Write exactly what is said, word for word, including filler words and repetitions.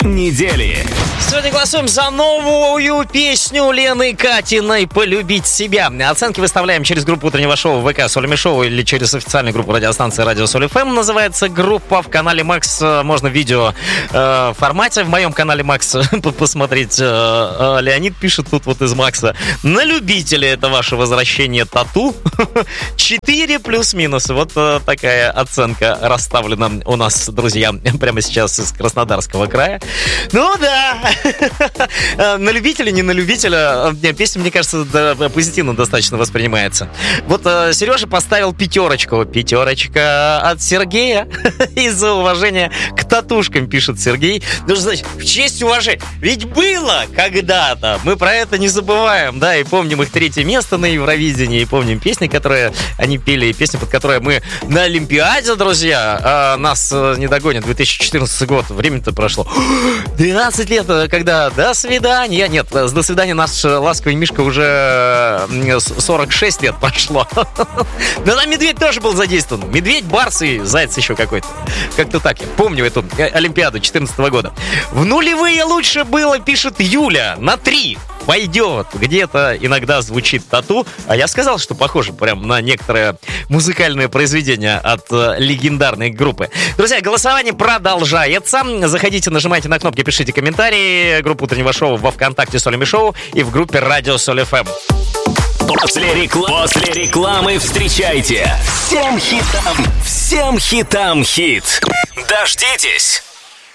недели. Сегодня голосуем за новую песню Лены Катиной «Полюбить себя». Оценки выставляем через группу утреннего шоу ВК Солями Шоу или через официальную группу радиостанции Радио Соль эф эм. Называется группа. В канале Макс можно в видео э, формате. В моем канале Макс посмотреть. Э, э, Леонид пишет тут вот из Макса: на любителя это ваше возвращение тату. четыре плюс-минус. Вот э, такая оценка расставлена у нас, друзья, прямо сейчас из Краснодарского края. Ну да, на любителя, не на любителя, песня, мне кажется, да, позитивно достаточно воспринимается. Вот э, Сережа поставил пятерочку. Пятерочка от Сергея из-за уважения к татушкам, пишет Сергей. Ну, значит, в честь уважения. Ведь было когда-то, мы про это не забываем, да, и помним их третье место на Евровидении, и помним песни, которые они пели, и песни, под которые мы на Олимпиаде, друзья, э, нас э, не догонят. две тысячи четырнадцатый год, время-то прошло. двенадцать лет, когда до свидания. Нет, с до свидания наш ласковый Мишка уже сорок шесть лет прошло. Да там медведь тоже был задействован. Медведь, барс и заяц еще какой-то. Как-то так. Я помню эту Олимпиаду четырнадцатого года. В нулевые лучше было, пишет Юля. На три пойдет. Где-то иногда звучит тату. А я сказал, что похоже прям на некоторое музыкальное произведение от э, легендарной группы. Друзья, голосование продолжается. Заходите, нажимайте на кнопки, пишите комментарии. Группа утреннего шоу во ВКонтакте Солями Шоу и в группе Радио Соль эф эм. После, рекла... После рекламы встречайте всем хитам, всем хитам хит. Дождитесь.